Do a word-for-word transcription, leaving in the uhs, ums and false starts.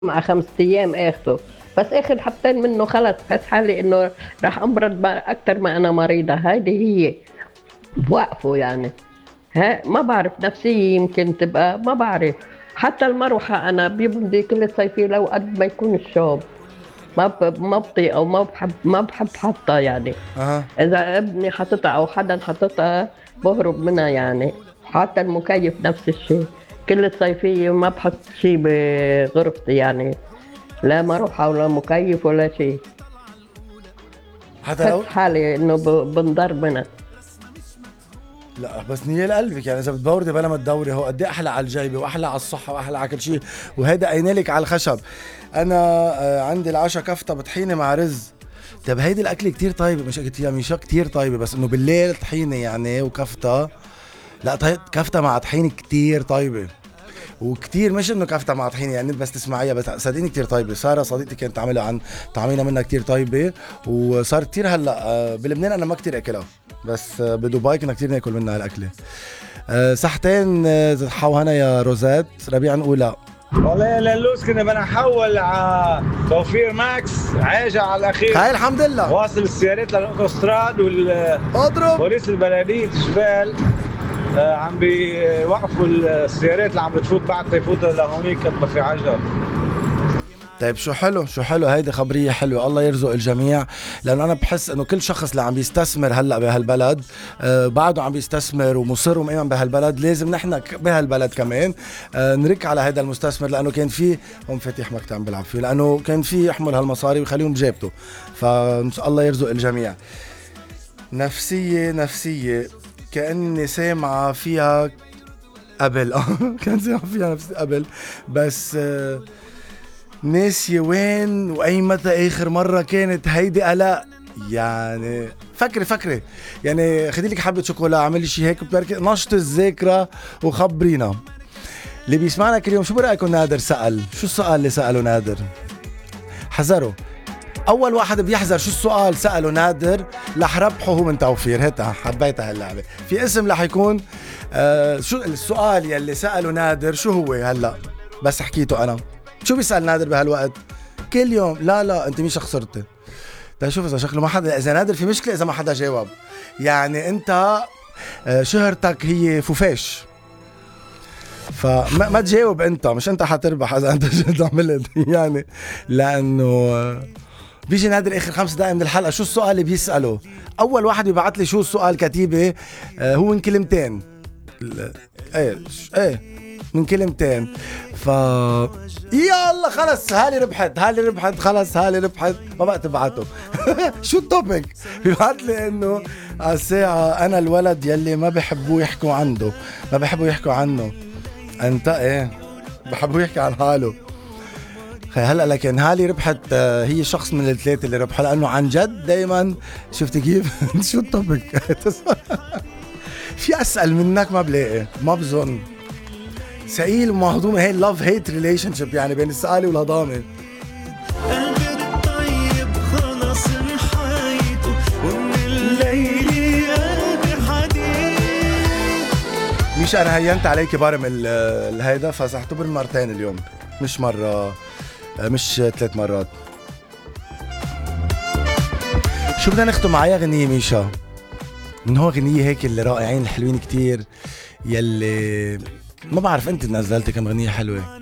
مع خمس أيام آخده، بس آخد حبتين منه خلص باحس حالي إنه راح أمرض بقى أكتر ما أنا مريضة، هيدي هي بوقفوا يعني. ها ما بعرف نفسية يمكن تبقى ما بعرف. حتى المروحة أنا بيمضي كل صيفية لو قد ما يكون الشوب ما ب... ما بطيء أو ما بحب ما بحب حطها يعني. اها. إذا ابني حاططها أو حدا حاططها بهرب منها يعني. حتى المكيف نفس الشيء، كل صيفية ما بحط شي بغرفتي يعني، لا مروحة ولا مكيف ولا شي. حتى بحس لو حالي إنه ب... بنضر منها. لا بس نية لقلبك، يعني اذا بتبوردي بلا ما تدوري هو قد ايه احلى على الجيبه واحلى على الصحه واحلى على كل شيء، وهيدا عينالك على الخشب. انا آه، عندي العشاء كفته بطحينه مع رز. طيب هيدي الاكله كتير طيبه، مش قلت يا ميشا كتير طيبه، بس انه بالليل طحينه يعني وكفته. لا طي- كفته مع طحينه كتير طيبه. وكتير مش انه كفته مع طحينه يعني بس تسمعيها، بس صدقيني كتير طيبه. ساره صديقتي كانت تعملها عن طعمينا منها كتير طيبه. وصار كتير هلا آه، بلبنان انا ما كتير اكلها، بس آه، بدبي كنا كتير ناكل منها هالاكله. آه، صحتين آه، حوهنا يا روزات ربيع نقولها. والله يا للوس كنا بدنا نحول على توفير ماكس عاجة على الأخير. هاي الحمد لله. واصل السيارات للأوتوستراد اضرب. والبوليس البلدية جبال آه، عم بيوقفوا السيارات اللي عم بتفوت بعد تيفوتها لهونيك ما في عجل. طيب شو حلو شو حلو، هيدي خبرية حلوة، الله يرزق الجميع. لأنه أنا بحس إنه كل شخص اللي عم بيستثمر هلأ بهالبلد آه بعده عم بيستثمر ومصر ومؤمن بهالبلد، لازم نحن ك- بهالبلد كمان آه نرك على هذا المستثمر، لأنه كان في هم فاتح مكتب عم بيلعب فيه، لأنه كان في يحمل هالمصاري ويخليهم بجيبته. فالله يرزق الجميع. نفسية نفسية كأني سامعة فيها قبل اه كان سامعة فيها نفسي قبل، بس آه ناسية وين واي متى اخر مرة كانت هيدي قلق. يعني فكري فكري، يعني خدي لك حبة شوكولا، اعملي شي هيك بركي نشط الذاكرة وخبرينا. اللي بيسمعنا كل يوم شو برأيكم نادر سأل؟ شو السؤال اللي سأله نادر؟ حذروا. اول واحد بيحذر شو السؤال سأله نادر رح ربحه هو من توفير. هتا حبيتها هاللعبة، في اسم رح يكون آه شو السؤال يلي سأله نادر شو هو هلا؟ بس حكيته انا. شو بيسأل نادر بهالوقت؟ كل يوم لا لا انت مش خسرتي. طيب شوف اذا شكله ما حدا، اذا نادر في مشكلة اذا ما حدا جاوب. يعني انت آه، شهرتك هي فوفاش، فما ما تجاوب انت، مش انت حتربح اذا انت جد عملت يعني. لانه آه، بيجي نادر اخر خمس دقائق من الحلقة شو السؤال اللي بيسأله؟ اول واحد بيبعت لي شو السؤال كتيبة آه، هو من كلمتين. ال- ايه ش- ايه من كلمتين. ف يلا خلص هالي ربحت هالي ربحت خلص هالي ربحت ما بقى تبعته. شو التوبيك؟ بيبعت لي انه على الساعة انا الولد يلي ما بحبوا يحكوا عنده، ما بحبوا يحكوا عنه. انت ايه بحبوا يحكي عن حاله. خي هلا لكن هالي ربحت آه، هي شخص من الثلاثة اللي ربحوا، لانه عن جد دايما شفت كيف. شو التوبيك؟ في اسأل منك ما بلاقي، ما بظن. سئيل ومهضومة، هي لاف هيت ريليشن شيب يعني بين السؤال والهضامة. قلبي الطيب خلص انحايته ومن الليل قلبي حديد. مش انا هينت عليك بارم ال- الهيدا فساعتبر مرتين اليوم، مش مرة آه، مش ثلاث مرات. شو بدنا نختم معايا غنية ميشا؟ من هو غنية هيك اللي رائعين الحلوين كتير، يلي ما بعرف انت نزلت كم غنية حلوة.